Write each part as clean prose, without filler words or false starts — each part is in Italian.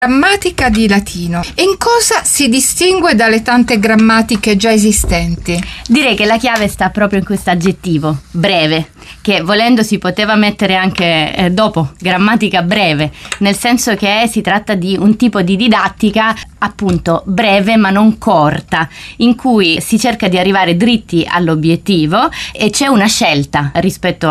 Grammatica di latino. E in cosa si distingue dalle tante grammatiche già esistenti? Direi che la chiave sta proprio in questo aggettivo, breve, che volendo si poteva mettere anche dopo, grammatica breve, nel senso che si tratta di un tipo di didattica appunto breve ma non corta, in cui si cerca di arrivare dritti all'obiettivo e c'è una scelta rispetto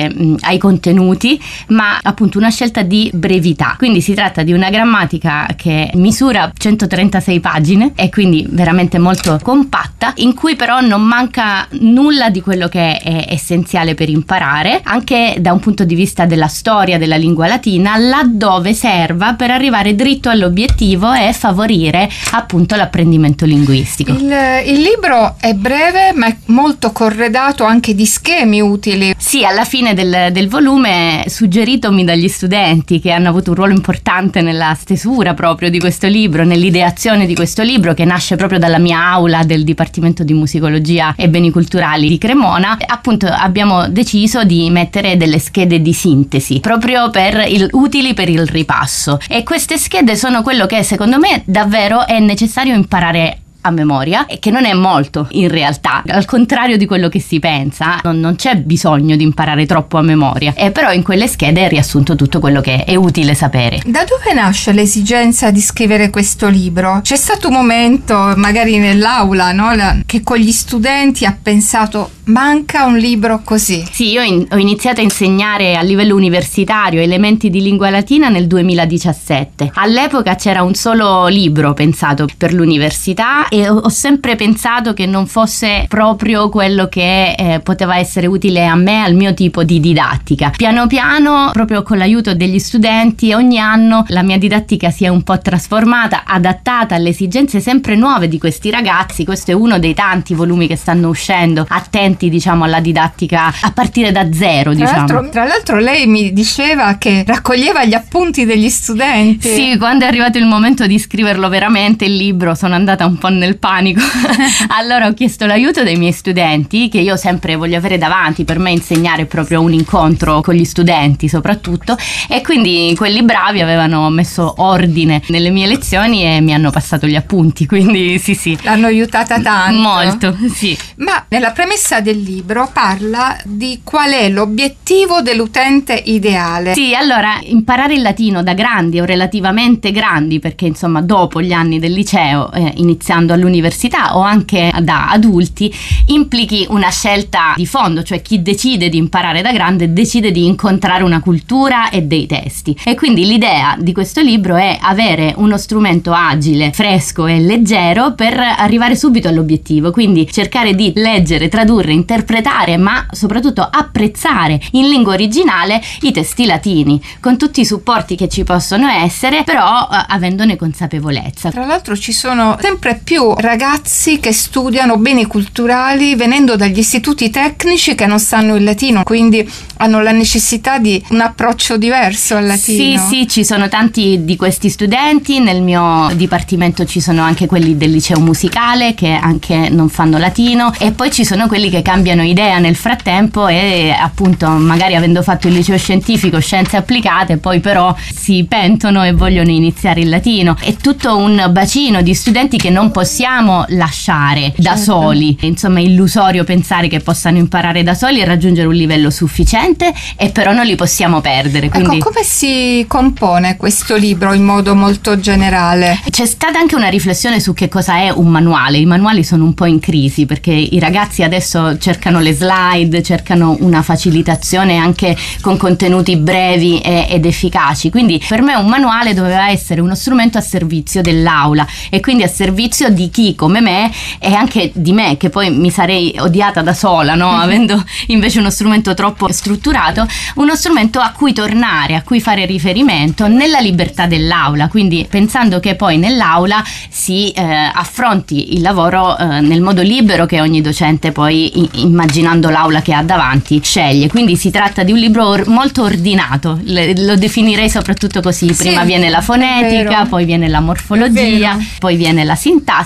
ai contenuti, ma appunto una scelta di brevità. Quindi si tratta di una grammatica che misura 136 pagine e quindi veramente molto compatta, in cui però non manca nulla di quello che è essenziale per imparare, anche da un punto di vista della storia della lingua latina, laddove serva per arrivare dritto all'obiettivo e favorire appunto l'apprendimento linguistico. Il libro è breve ma è molto corredato anche di schemi utili. Sì, alla fine del volume, suggeritomi dagli studenti che hanno avuto un ruolo importante nella stesura proprio di questo libro, nell'ideazione di questo libro, che nasce proprio dalla mia aula del Dipartimento di Musicologia e Beni Culturali di Cremona, appunto abbiamo deciso di mettere delle schede di sintesi proprio utili per il ripasso, e queste schede sono quello che secondo me davvero è necessario imparare a memoria, e che non è molto in realtà, al contrario di quello che si pensa. Non c'è bisogno di imparare troppo a memoria, e però in quelle schede è riassunto tutto quello che è utile sapere. Da dove nasce l'esigenza di scrivere questo libro? C'è stato un momento magari nell'aula, no, che con gli studenti ha pensato manca un libro così? Sì, io ho iniziato a insegnare a livello universitario elementi di lingua latina nel 2017. All'epoca c'era un solo libro pensato per l'università e ho sempre pensato che non fosse proprio quello che poteva essere utile a me, al mio tipo di didattica. Piano piano, proprio con l'aiuto degli studenti, ogni anno la mia didattica si è un po' trasformata, adattata alle esigenze sempre nuove di questi ragazzi. Questo è uno dei tanti volumi che stanno uscendo, attenti diciamo alla didattica a partire da zero, diciamo. Tra l'altro lei mi diceva che raccoglieva gli appunti degli studenti. Sì, quando è arrivato il momento di scriverlo veramente il libro sono andata un po' nel panico. Allora ho chiesto l'aiuto dei miei studenti, che io sempre voglio avere davanti. Per me insegnare è proprio un incontro con gli studenti soprattutto, e quindi quelli bravi avevano messo ordine nelle mie lezioni e mi hanno passato gli appunti, quindi sì. L'hanno aiutata tanto. Molto, sì. Ma nella premessa del libro parla di qual è l'obiettivo dell'utente ideale. Sì, allora imparare il latino da grandi o relativamente grandi, perché insomma dopo gli anni del liceo, iniziando all'università o anche da adulti, implichi una scelta di fondo, cioè chi decide di imparare da grande decide di incontrare una cultura e dei testi, e quindi l'idea di questo libro è avere uno strumento agile, fresco e leggero per arrivare subito all'obiettivo, quindi cercare di leggere, tradurre, interpretare, ma soprattutto apprezzare in lingua originale i testi latini, con tutti i supporti che ci possono essere, però avendone consapevolezza. Tra l'altro ci sono sempre più ragazzi che studiano beni culturali venendo dagli istituti tecnici che non sanno il latino, quindi hanno la necessità di un approccio diverso al latino. Sì, ci sono tanti di questi studenti. Nel mio dipartimento ci sono anche quelli del liceo musicale che anche non fanno latino, e poi ci sono quelli che cambiano idea nel frattempo e appunto magari avendo fatto il liceo scientifico, scienze applicate, poi però si pentono e vogliono iniziare il latino. È tutto un bacino di studenti che non possiamo lasciare da soli. Insomma, è illusorio pensare che possano imparare da soli e raggiungere un livello sufficiente, e però non li possiamo perdere. Quindi... Ecco, come si compone questo libro in modo molto generale? C'è stata anche una riflessione su che cosa è un manuale. I manuali sono un po' in crisi perché i ragazzi adesso cercano le slide, cercano una facilitazione anche con contenuti brevi ed efficaci. Quindi per me un manuale doveva essere uno strumento a servizio dell'aula e quindi a servizio di chi come me, e anche di me che poi mi sarei odiata da sola, no? Avendo invece uno strumento troppo strutturato, uno strumento a cui tornare, a cui fare riferimento nella libertà dell'aula, quindi pensando che poi nell'aula si affronti il lavoro nel modo libero che ogni docente poi immaginando l'aula che ha davanti sceglie. Quindi si tratta di un libro molto ordinato, lo definirei soprattutto così. Prima viene la fonetica, poi viene la morfologia, poi viene la sintassi,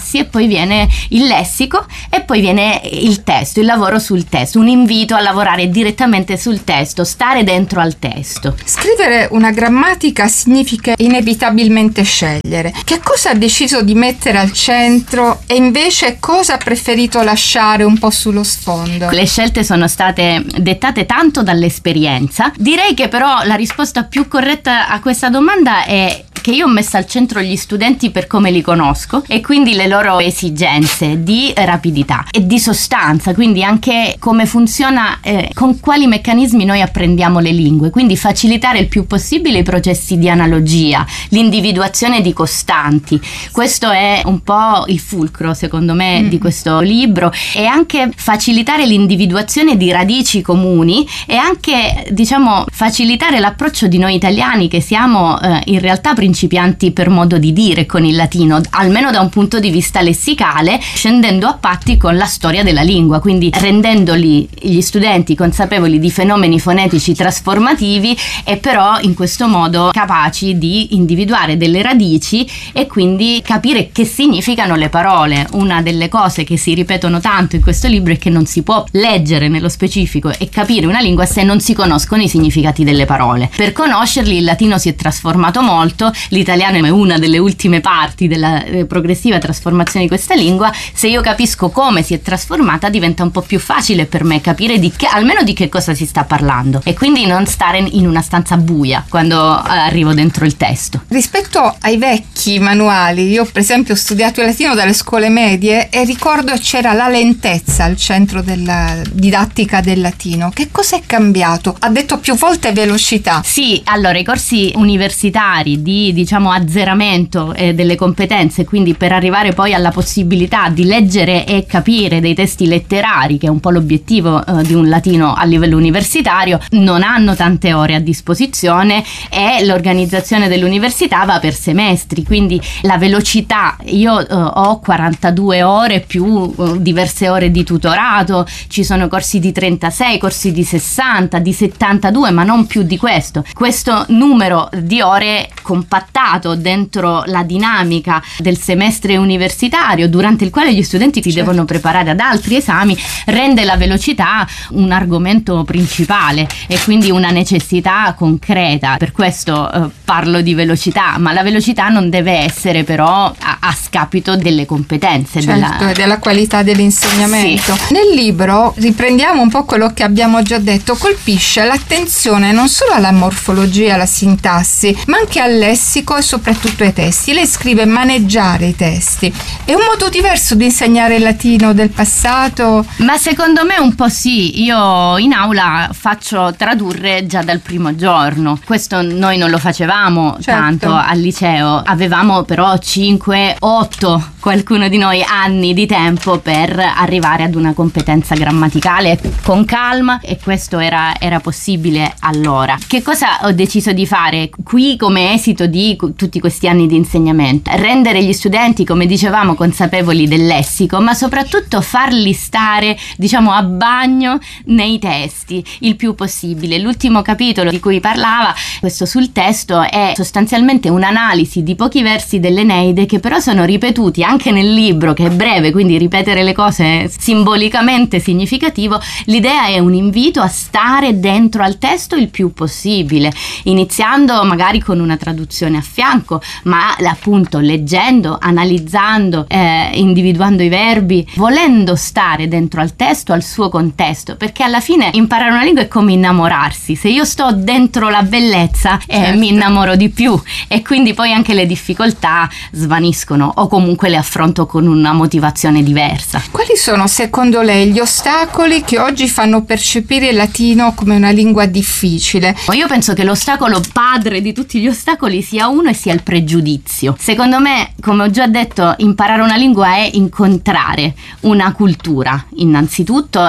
passi e poi viene il lessico e poi viene il testo, il lavoro sul testo, un invito a lavorare direttamente sul testo, stare dentro al testo. Scrivere una grammatica significa inevitabilmente scegliere. Che cosa ha deciso di mettere al centro e invece cosa ha preferito lasciare un po' sullo sfondo? Le scelte sono state dettate tanto dall'esperienza. Direi che però la risposta più corretta a questa domanda è che io ho messo al centro gli studenti per come li conosco e quindi le loro esigenze di rapidità e di sostanza, quindi anche come funziona, con quali meccanismi noi apprendiamo le lingue, quindi facilitare il più possibile i processi di analogia, l'individuazione di costanti. Questo è un po' il fulcro, secondo me, di questo libro, e anche facilitare l'individuazione di radici comuni e anche, diciamo, facilitare l'approccio di noi italiani che siamo in realtà principianti per modo di dire con il latino, almeno da un punto di vista lessicale, scendendo a patti con la storia della lingua, quindi rendendoli gli studenti consapevoli di fenomeni fonetici trasformativi e però in questo modo capaci di individuare delle radici e quindi capire che significano le parole. Una delle cose che si ripetono tanto in questo libro è che non si può leggere nello specifico e capire una lingua se non si conoscono i significati delle parole. Per conoscerli il latino si è trasformato molto, l'italiano è una delle ultime parti della progressiva trasformazione di questa lingua. Se io capisco come si è trasformata diventa un po' più facile per me capire almeno di che cosa si sta parlando e quindi non stare in una stanza buia quando arrivo dentro il testo. Rispetto ai vecchi manuali, io per esempio ho studiato il latino dalle scuole medie e ricordo c'era la lentezza al centro della didattica del latino. Che cosa è cambiato? Ha detto più volte velocità. Sì, allora i corsi universitari di, diciamo, azzeramento delle competenze, quindi per arrivare poi alla possibilità di leggere e capire dei testi letterari, che è un po' l'obiettivo di un latino a livello universitario, non hanno tante ore a disposizione e l'organizzazione dell'università va per semestri, quindi la velocità, io ho 42 ore più diverse ore di tutorato, ci sono corsi di 36, corsi di 60, di 72, ma non più di questo. Questo numero di ore compattato dentro la dinamica del semestre universitario, durante il quale gli studenti si devono preparare ad altri esami, rende la velocità un argomento principale e quindi una necessità concreta. Per questo parlo di velocità, ma la velocità non deve essere però a scapito delle competenze, certo, e della qualità dell'insegnamento. Sì. Nel libro riprendiamo un po' quello che abbiamo già detto, colpisce l'attenzione non solo alla morfologia, alla sintassi, ma anche al lessico e soprattutto ai testi. Lei scrive maneggiare i testi. È un modo diverso di insegnare il latino del passato? Ma secondo me un po' sì. Io in aula faccio tradurre già dal primo giorno. Questo noi non lo facevamo tanto al liceo. Avevamo però 5, 8, qualcuno di noi, anni di tempo per arrivare ad una competenza grammaticale con calma, e questo era possibile allora. Che cosa ho deciso di fare qui come esito di tutti questi anni di insegnamento? Rendere gli studenti, come dicevamo, consapevoli del lessico, ma soprattutto farli stare, diciamo, a bagno nei testi il più possibile. L'ultimo capitolo di cui parlava, questo sul testo, è sostanzialmente un'analisi di pochi versi dell'Eneide che però sono ripetuti anche nel libro, che è breve, quindi ripetere le cose è simbolicamente significativo. L'idea è un invito a stare dentro al testo il più possibile, iniziando magari con una traduzione a fianco, ma appunto leggendo, analizzando, individuando i verbi, volendo stare dentro al testo, al suo contesto, perché alla fine imparare una lingua è come innamorarsi. Se io sto dentro la bellezza, certo, mi innamoro di più, e quindi poi anche le difficoltà svaniscono o comunque le affronto con una motivazione diversa. Quali sono secondo lei gli ostacoli che oggi fanno percepire il latino come una lingua difficile? Io penso che l'ostacolo padre di tutti gli ostacoli sia uno e sia il pregiudizio. Secondo me, come ho già detto, imparare una lingua è incontrare una cultura innanzitutto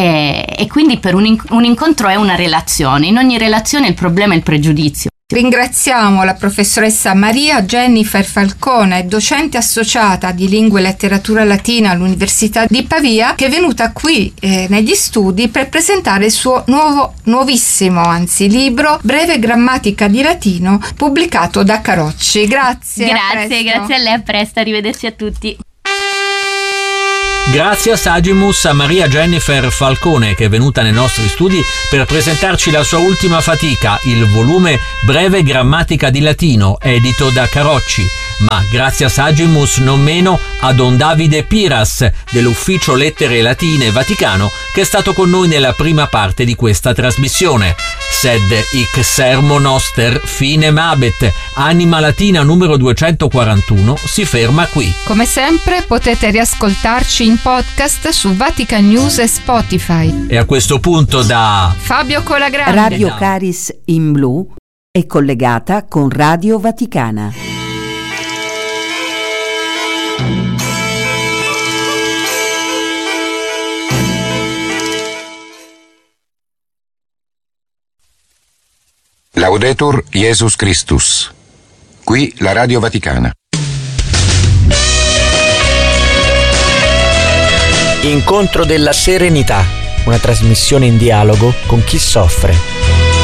e quindi per un incontro è una relazione. In ogni relazione il problema è il pregiudizio. Ringraziamo la professoressa Maria Jennifer Falcone, docente associata di lingua e letteratura latina all'Università di Pavia, che è venuta qui negli studi per presentare il suo nuovissimo libro Breve grammatica di latino, pubblicato da Carocci. Grazie. Grazie a lei, a presto, arrivederci a tutti. Grazie a Sagimus a Maria Jennifer Falcone, che è venuta nei nostri studi per presentarci la sua ultima fatica, il volume Breve Grammatica di Latino, edito da Carocci. Ma grazie a Sagimus non meno a Don Davide Piras dell'Ufficio Lettere Latine Vaticano, che è stato con noi nella prima parte di questa trasmissione. Sed hic sermo noster finem habet, Anima Latina numero 241 si ferma qui. Come sempre potete riascoltarci in podcast su Vatican News e Spotify. E a questo punto da Fabio Colagrande, Radio Caris in Blu è collegata con Radio Vaticana. Laudetur Jesus Christus. Qui la Radio Vaticana. Incontro della Serenità, una trasmissione in dialogo con chi soffre.